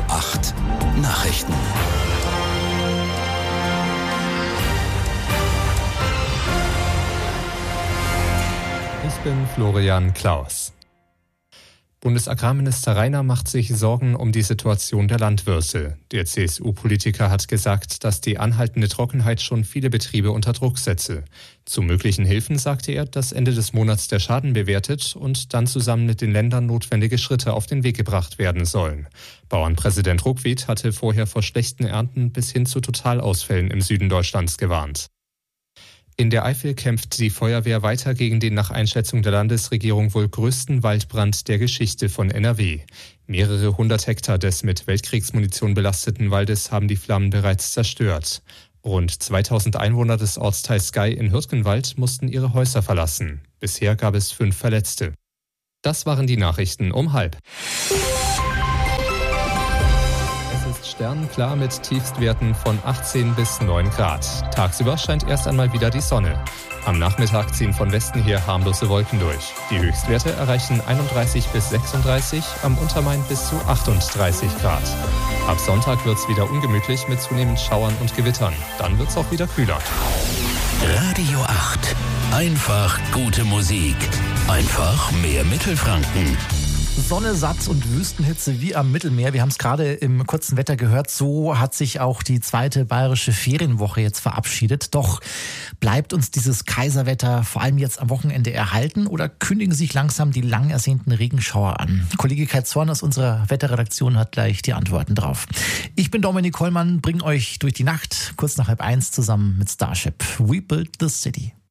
8 Nachrichten. Ich bin Florian Klaus. Bundesagrarminister Rainer macht sich Sorgen um die Situation der Landwirte. Der CSU-Politiker hat gesagt, dass die anhaltende Trockenheit schon viele Betriebe unter Druck setze. Zu möglichen Hilfen sagte er, dass Ende des Monats der Schaden bewertet und dann zusammen mit den Ländern notwendige Schritte auf den Weg gebracht werden sollen. Bauernpräsident Ruckwied hatte vorher vor schlechten Ernten bis hin zu Totalausfällen im Süden Deutschlands gewarnt. In der Eifel kämpft die Feuerwehr weiter gegen den nach Einschätzung der Landesregierung wohl größten Waldbrand der Geschichte von NRW. Mehrere hundert Hektar des mit Weltkriegsmunition belasteten Waldes haben die Flammen bereits zerstört. Rund 2000 Einwohner des Ortsteils Gei in Hürtgenwald mussten ihre Häuser verlassen. Bisher gab es 5 Verletzte. Das waren die Nachrichten um 12:30. Sternenklar mit Tiefstwerten von 18 bis 9 Grad. Tagsüber scheint erst einmal wieder die Sonne. Am Nachmittag ziehen von Westen her harmlose Wolken durch. Die Höchstwerte erreichen 31 bis 36, am Untermain bis zu 38 Grad. Ab Sonntag wird's wieder ungemütlich mit zunehmend Schauern und Gewittern. Dann wird's auch wieder kühler. Radio 8. Einfach gute Musik. Einfach mehr Mittelfranken. Sonne, Satz und Wüstenhitze wie am Mittelmeer. Wir haben es gerade im kurzen Wetter gehört. So hat sich auch die zweite bayerische Ferienwoche jetzt verabschiedet. Doch bleibt uns dieses Kaiserwetter vor allem jetzt am Wochenende erhalten oder kündigen sich langsam die lang ersehnten Regenschauer an? Kollege Kai Zorn aus unserer Wetterredaktion hat gleich die Antworten drauf. Ich bin Dominik Kollmann, bringe euch durch die Nacht kurz nach 12:30 zusammen mit Starship. We Build the City.